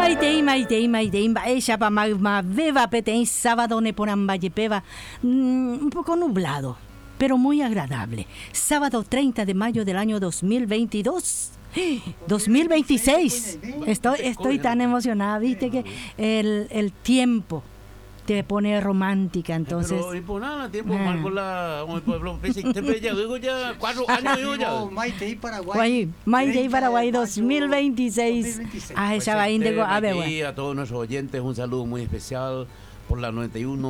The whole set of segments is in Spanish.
Maitei, ella pa beba petein sábado neponan peva, un poco nublado, pero muy agradable. Sábado 30 de mayo del año 2022. 2026. Estoy tan emocionada, viste que el tiempo te pone romántica, entonces. Pero por nada, tiempo marco la ya 4 años ya. Maitei Paraguay 2026. Ah, ella va a todos nuestros oyentes un saludo muy especial por la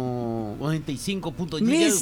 95.1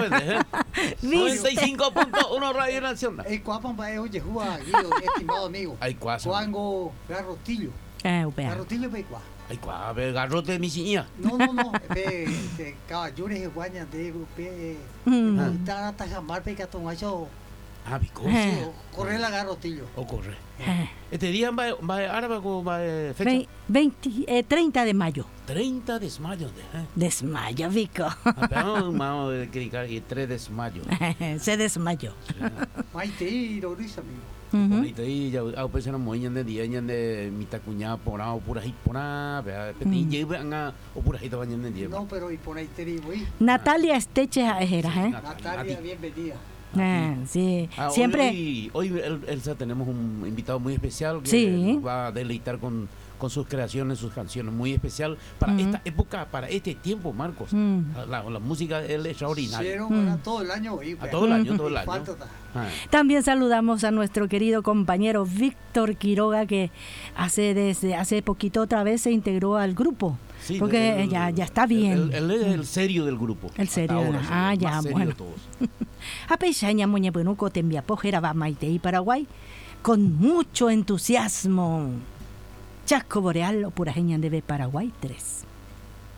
95.1 Radio Nacional. Estimado amigo. Juango Garrotillo. Garrotillo Pecua. Ay, a ver, garrote de mi señora. No. Caballores de Guaña de Tata Jamar Pecatomacho. Ah, because. Corre la Garrotillo. O corre. Este día va árabe con fecha. 30 de mayo. 30 de mayo. Desmayo, Vico. Vamos a dedicar 3 de mayo. Se desmayó. Maitei, Rorisa, amigo. Maitei, ya a pesar de moñan de día, de mitacuña, porá, o pura hipona, petit, llevan a o pura hita bañan de día. No, pero hipona y voy. Natalia Esteche Ajera, Natalia, bienvenida. Sí, siempre. Hoy Elsa tenemos un invitado muy especial que nos va a deleitar con sus creaciones, sus canciones, muy especial para esta época, para este tiempo, Marcos. La música es extraordinaria. Todo el año. Todo el año. También saludamos a nuestro querido compañero Víctor Quiroga, que desde hace poquito otra vez se integró al grupo. Sí, porque ya está bien. Él es el serio del grupo. El serio. Ya, bueno. A Peixaña Moñepenuco te envía pojera va Maitei Paraguay con mucho entusiasmo. Chasco Boreal o Purajeña de Paraguay 3.